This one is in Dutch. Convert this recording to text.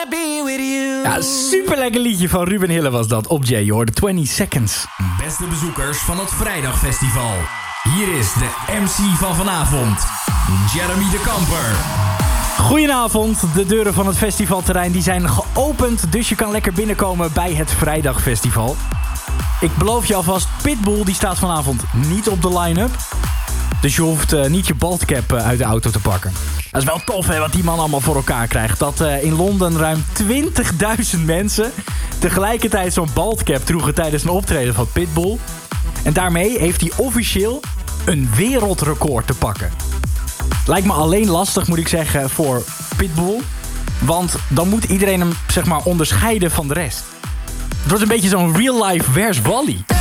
Ja, super lekker liedje van Ruben Hille was dat op Jay. Je hoorde 20 Seconds. Beste bezoekers van het Vrijdagfestival. Hier is de MC van vanavond, Jeremy de Kamper. Goedenavond, de deuren van het festivalterrein die zijn geopend, dus je kan lekker binnenkomen bij het Vrijdagfestival. Ik beloof je alvast, Pitbull die staat vanavond niet op de line-up. Dus je hoeft niet je baldcap uit de auto te pakken. Dat is wel tof hè, wat die man allemaal voor elkaar krijgt. Dat in Londen ruim 20.000 mensen tegelijkertijd zo'n baldcap droegen tijdens een optreden van Pitbull. En daarmee heeft hij officieel een wereldrecord te pakken. Lijkt me alleen lastig, moet ik zeggen, voor Pitbull. Want dan moet iedereen hem, zeg maar, onderscheiden van de rest. Het wordt een beetje zo'n real-life Where's Wally.